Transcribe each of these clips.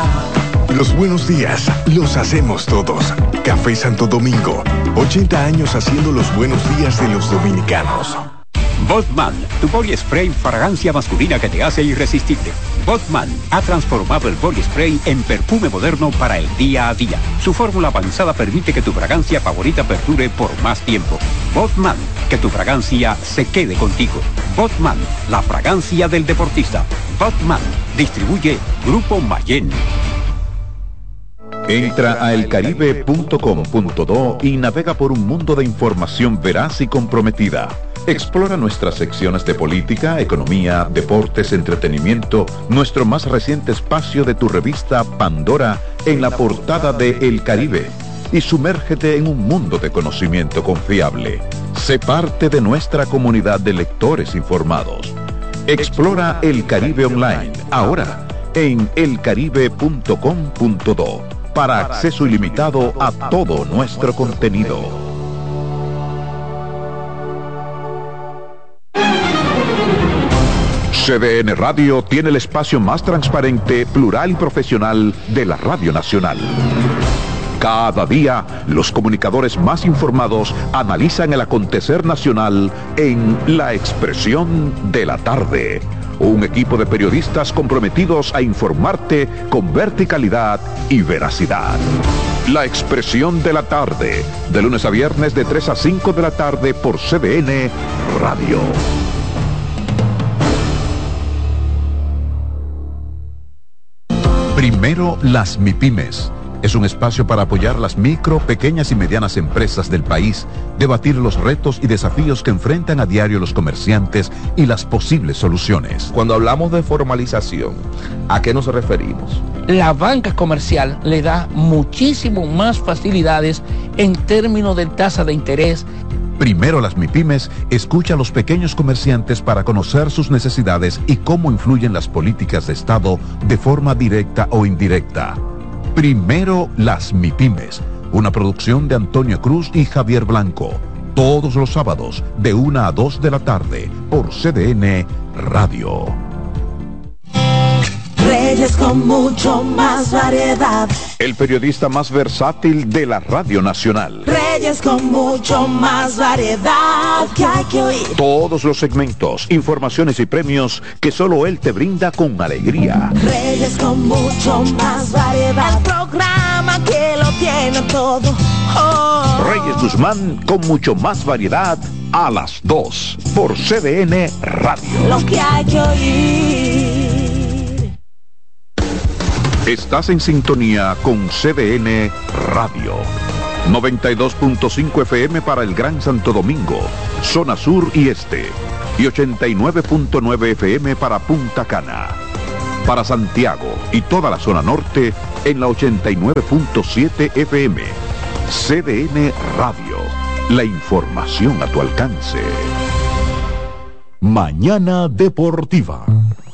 Los buenos días los hacemos todos. Café Santo Domingo, 80 años haciendo los buenos días de los dominicanos. Botman, tu body spray fragancia masculina que te hace irresistible. Botman ha transformado el body spray en perfume moderno para el día a día. Su fórmula avanzada permite que tu fragancia favorita perdure por más tiempo. Botman, que tu fragancia se quede contigo. Botman, la fragancia del deportista. Botman, distribuye Grupo Mayen. Entra a elcaribe.com.do y navega por un mundo de información veraz y comprometida. Explora nuestras secciones de política, economía, deportes, entretenimiento, nuestro más reciente espacio de tu revista Pandora en la portada de El Caribe y sumérgete en un mundo de conocimiento confiable. Sé parte de nuestra comunidad de lectores informados. Explora El Caribe Online, ahora en elcaribe.com.do, para acceso ilimitado a todo nuestro contenido. CDN Radio tiene el espacio más transparente, plural y profesional de la Radio Nacional. Cada día, los comunicadores más informados analizan el acontecer nacional en La Expresión de la Tarde. Un equipo de periodistas comprometidos a informarte con verticalidad y veracidad. La Expresión de la Tarde, de lunes a viernes de 3 a 5 de la tarde por CDN Radio. Primero las MIPYMES. Es un espacio para apoyar las micro, pequeñas y medianas empresas del país, debatir los retos y desafíos que enfrentan a diario los comerciantes y las posibles soluciones. Cuando hablamos de formalización, ¿a qué nos referimos? La banca comercial le da muchísimo más facilidades en términos de tasa de interés. Primero las MIPYMES escucha a los pequeños comerciantes para conocer sus necesidades y cómo influyen las políticas de Estado de forma directa o indirecta. Primero las MIPYMES, una producción de Antonio Cruz y Javier Blanco. Todos los sábados de 1 a 2 de la tarde por CDN Radio. Reyes con mucho más variedad. El periodista más versátil de la Radio Nacional. Reyes con mucho más variedad que hay que oír. Todos los segmentos, informaciones y premios que solo él te brinda con alegría. Reyes con mucho más variedad. El programa que lo tiene todo. Oh. Reyes Guzmán con mucho más variedad a las 2 por CDN Radio. Lo que hay que oír. Estás en sintonía con CDN Radio. 92.5 FM para el Gran Santo Domingo, zona sur y este. Y 89.9 FM para Punta Cana. Para Santiago y toda la zona norte en la 89.7 FM. CDN Radio. La información a tu alcance. Mañana Deportiva.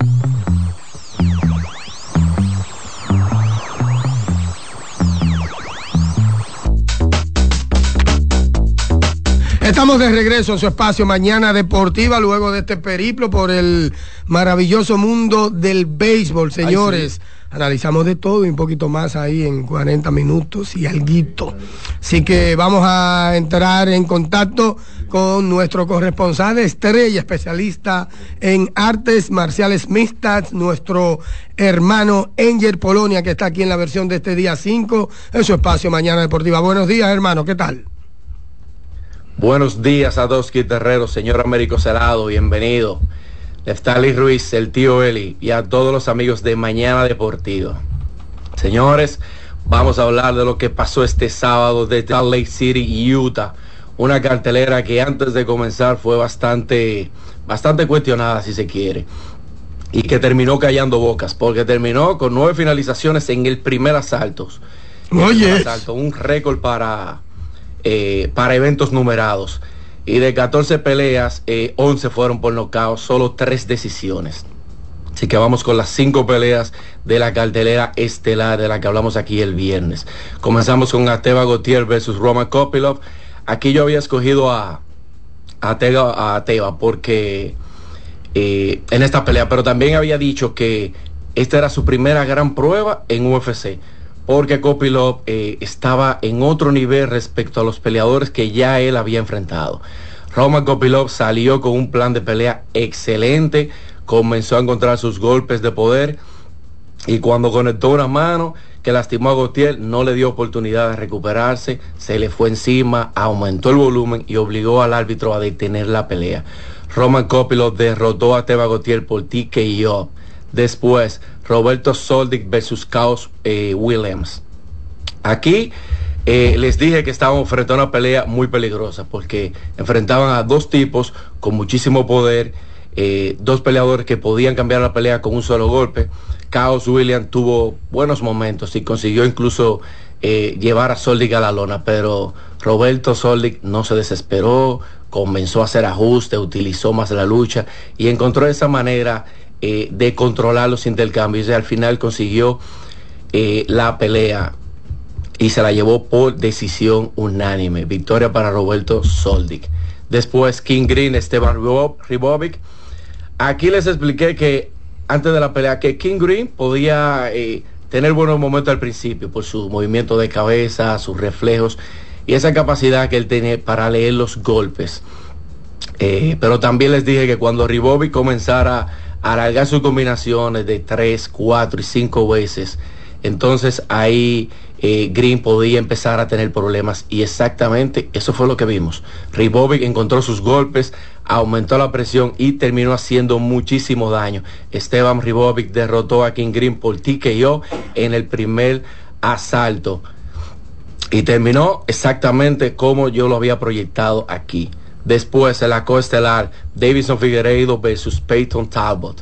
Estamos de regreso en su espacio Mañana Deportiva, luego de este periplo por el maravilloso mundo del béisbol, señores. Ay, sí. Analizamos de todo y un poquito más ahí en 40 minutos y alguito. Así que vamos a entrar en contacto con nuestro corresponsal estrella, especialista en artes marciales mixtas, nuestro hermano Enger Polonia, que está aquí en la versión de este día 5 en su espacio Mañana Deportiva. Buenos días, hermano, ¿qué tal? Buenos días a dos guitarreros, señor Américo Celado, bienvenido. Neftali Ruiz, el tío Eli, y a todos los amigos de Mañana Deportiva. Señores, vamos a hablar de lo que pasó este sábado de Salt Lake City, Utah. Una cartelera que antes de comenzar fue bastante cuestionada, si se quiere. Y que terminó callando bocas, porque terminó con 9 finalizaciones en el primer asalto. Oye. Un récord para eventos numerados. Y de 14 peleas, 11 fueron por nocaut, solo 3 decisiones. Así que vamos con las 5 peleas de la cartelera estelar de la que hablamos aquí el viernes. Comenzamos con Ateva Gautier versus Roman Kopylov. Aquí yo había escogido a Ateva porque en esta pelea, pero también había dicho que esta era su primera gran prueba en UFC, porque Kopylov estaba en otro nivel respecto a los peleadores que ya él había enfrentado. Roman Kopylov salió con un plan de pelea excelente, comenzó a encontrar sus golpes de poder, y cuando conectó una mano que lastimó a Gauthier, no le dio oportunidad de recuperarse, se le fue encima, aumentó el volumen y obligó al árbitro a detener la pelea. Roman Kopylov derrotó a Teva Gauthier por TKO. Después, Roberto Soldic versus Chaos Williams. Aquí les dije que estábamos frente a una pelea muy peligrosa, porque enfrentaban a dos tipos con muchísimo poder, dos peleadores que podían cambiar la pelea con un solo golpe. Chaos Williams tuvo buenos momentos y consiguió incluso llevar a Soldic a la lona, pero Roberto Soldic no se desesperó, comenzó a hacer ajustes, utilizó más la lucha y encontró esa manera de controlar los intercambios, y al final consiguió la pelea y se la llevó por decisión unánime. Victoria para Roberto Soldic. Después King Green, Esteban Ribovic. Aquí les expliqué que antes de la pelea que King Green podía tener buenos momentos al principio por su movimiento de cabeza, sus reflejos y esa capacidad que él tenía para leer los golpes. Pero también les dije que cuando Ribovic comenzara a alargar sus combinaciones de 3, 4 y 5 veces, entonces ahí Green podía empezar a tener problemas, y exactamente eso fue lo que vimos. Ribovic encontró sus golpes, aumentó la presión y terminó haciendo muchísimo daño. Esteban Ribovic derrotó a King Green por TKO en el primer asalto y terminó exactamente como yo lo había proyectado aquí. Después, en la coestelar, Deiveson Figueiredo versus Peyton Talbot.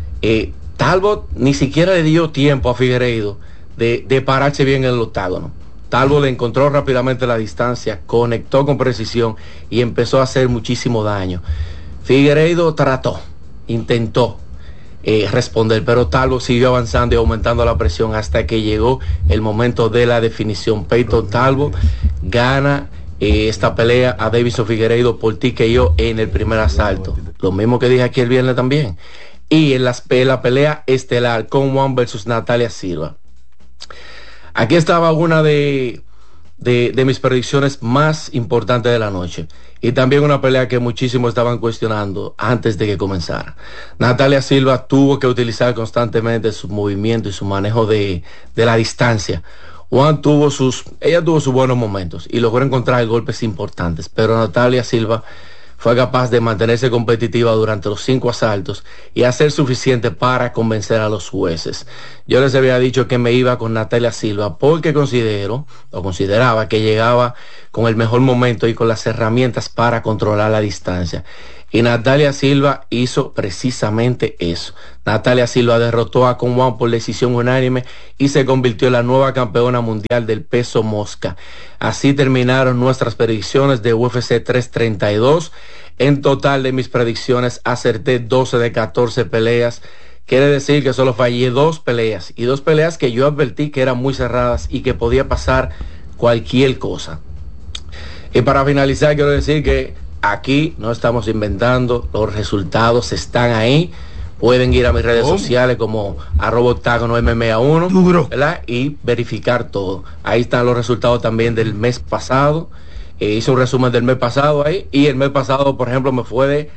Talbot ni siquiera le dio tiempo a Figueiredo de pararse bien en el octágono. Talbot le encontró rápidamente la distancia, conectó con precisión y empezó a hacer muchísimo daño. Figueiredo intentó responder, pero Talbot siguió avanzando y aumentando la presión hasta que llegó el momento de la definición. Peyton Talbot gana esta pelea a Deiveson Figueiredo por TKO en el primer asalto. Lo mismo que dije aquí el viernes también. Y en la pelea estelar, Con One versus Natalia Silva. Aquí estaba una de mis predicciones más importantes de la noche, y también una pelea que muchísimos estaban cuestionando antes de que comenzara. Natalia Silva tuvo que utilizar constantemente su movimiento y su manejo de la distancia. Ella tuvo sus buenos momentos y logró encontrar golpes importantes, pero Natalia Silva fue capaz de mantenerse competitiva durante los 5 asaltos y hacer suficiente para convencer a los jueces. Yo les había dicho que me iba con Natalia Silva porque consideraba que llegaba con el mejor momento y con las herramientas para controlar la distancia. Y Natalia Silva hizo precisamente eso. Natalia Silva derrotó a Con One por decisión unánime y se convirtió en la nueva campeona mundial del peso mosca. Así terminaron nuestras predicciones de UFC 332. En total de mis predicciones acerté 12 de 14 peleas. Quiere decir que solo fallé 2 peleas, y 2 peleas que yo advertí que eran muy cerradas y que podía pasar cualquier cosa. Y para finalizar, quiero decir que aquí no estamos inventando, los resultados están ahí. Pueden ir a mis redes sociales como @octagonomma1, ¿verdad? Y verificar todo. Ahí están los resultados también del mes pasado. Hice un resumen del mes pasado ahí, y el mes pasado, por ejemplo, me fue de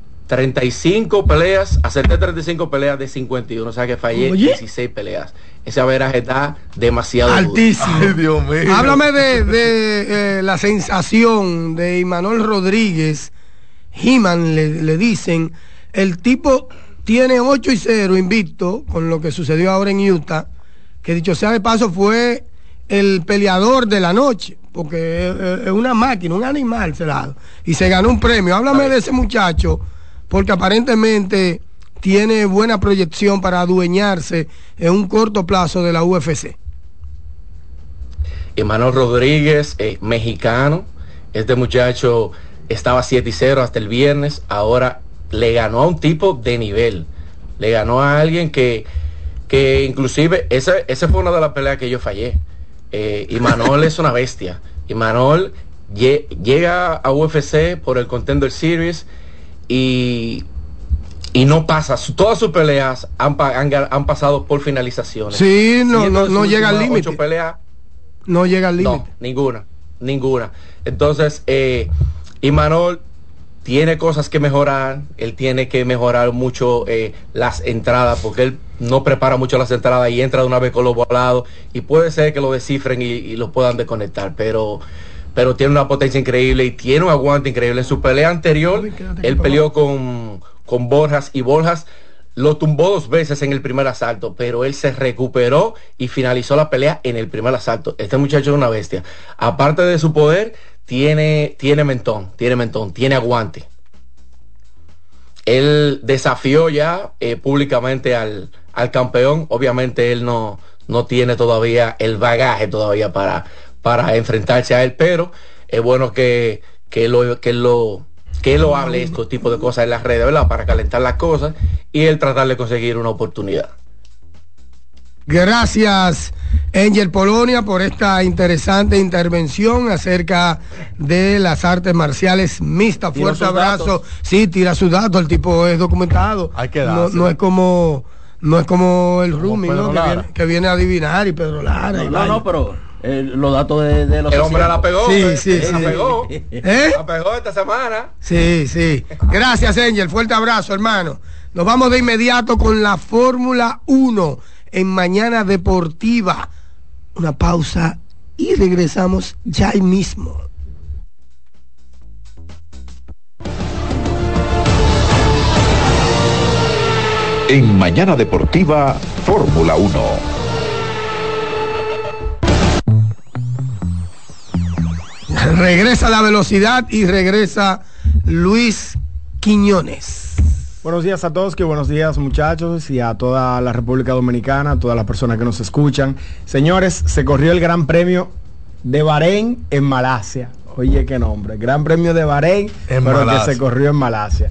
35 peleas, acerté 35 peleas de 51, o sea que fallé 16 peleas. Ese averaje está demasiado altísimo. Ay, Dios mío. Háblame de la sensación de Imanol Rodríguez. He-Man le dicen. El tipo tiene 8-0 invicto con lo que sucedió ahora en Utah, que dicho sea de paso fue el peleador de la noche, porque es una máquina, un animal celado, y se ganó un premio. Háblame de ese muchacho, porque aparentemente tiene buena proyección para adueñarse en un corto plazo de la UFC. Imanol Rodríguez, mexicano. Este muchacho estaba 7-0 hasta el viernes. Ahora le ganó a un tipo de nivel. Le ganó a alguien que inclusive, esa fue una de las peleas que yo fallé. Imanol es una bestia. Imanol llega a UFC por el Contender Series y y no pasa, todas sus peleas han pasado por finalizaciones. Sí, no llega al límite. No llega al límite. No, ninguna. Entonces, Imanol tiene cosas que mejorar. Él tiene que mejorar mucho las entradas, porque él no prepara mucho las entradas y entra de una vez con los volados, y puede ser que lo descifren y lo puedan desconectar, pero tiene una potencia increíble y tiene un aguante increíble. En su pelea anterior, él peleó con Borjas, y Borjas lo tumbó 2 veces en el primer asalto, pero él se recuperó y finalizó la pelea en el primer asalto. Este muchacho es una bestia. Aparte de su poder, tiene mentón, tiene aguante. Él desafió ya públicamente al campeón. Obviamente él no tiene todavía el bagaje todavía para enfrentarse a él, pero es bueno que lo hable este tipo de cosas en las redes, ¿verdad? Para calentar las cosas y él tratar de conseguir una oportunidad. Gracias, Angel Polonia, por esta interesante intervención acerca de las artes marciales mixtas. Fuerte abrazo. Datos. Sí, tira sus datos, el tipo es documentado. Hay que darse. No es como el Rumi, ¿no? Que viene a adivinar, y Pedro Lara. No, pero los datos de los... El hombre la pegó. Sí. La pegó. La pegó esta semana. Sí. Gracias, Angel. Fuerte abrazo, hermano. Nos vamos de inmediato con la Fórmula 1 en Mañana Deportiva. Una pausa y regresamos ya mismo. En Mañana Deportiva, Fórmula 1. Regresa la velocidad y regresa Luis Quiñones. Buenos días a todos, buenos días muchachos, y a toda la República Dominicana, a todas las personas que nos escuchan. Señores, se corrió el Gran Premio de Bahrein en Malasia. Oye, qué nombre, Gran Premio de Bahrein, que se corrió en Malasia.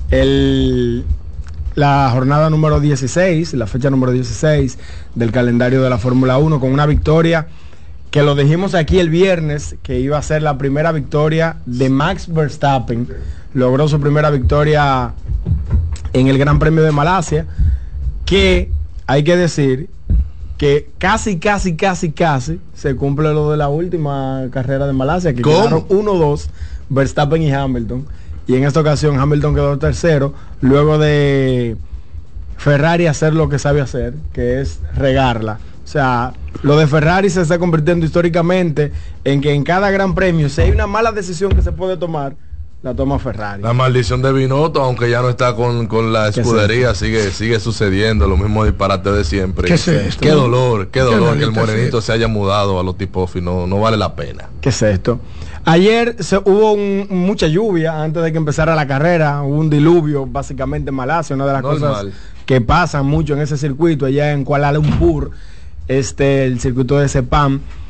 La jornada número 16, la fecha número 16 del calendario de la Fórmula 1, con una victoria que lo dijimos aquí el viernes, que iba a ser la primera victoria de Max Verstappen. Logró su primera victoria en el Gran Premio de Malasia, que hay que decir que casi se cumple lo de la última carrera de Malasia, que quedaron 1-2 Verstappen y Hamilton, y en esta ocasión Hamilton quedó tercero, luego de Ferrari hacer lo que sabe hacer, que es regarla. O sea, lo de Ferrari se está convirtiendo históricamente en que en cada Gran Premio, si hay una mala decisión que se puede tomar, la toma Ferrari. La maldición de Binotto, aunque ya no está con la escudería, sigue sucediendo lo mismo disparate de siempre. Qué dolor que el morenito se haya mudado a los Tifosi, no vale la pena. ¿Qué es esto? Ayer hubo mucha lluvia antes de que empezara la carrera, hubo un diluvio básicamente en Malasia, una de las cosas que pasan mucho en ese circuito allá en Kuala Lumpur, el circuito de Sepang.